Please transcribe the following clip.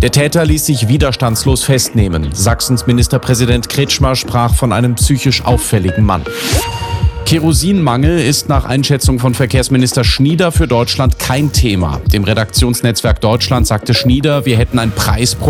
Der Täter ließ sich widerstandslos festnehmen. Sachsens Ministerpräsident Kretschmer sprach von einem psychisch auffälligen Mann. Kerosinmangel ist nach Einschätzung von Verkehrsminister Schnieder für Deutschland kein Thema. Dem Redaktionsnetzwerk Deutschland sagte Schnieder, wir hätten ein Preisproblem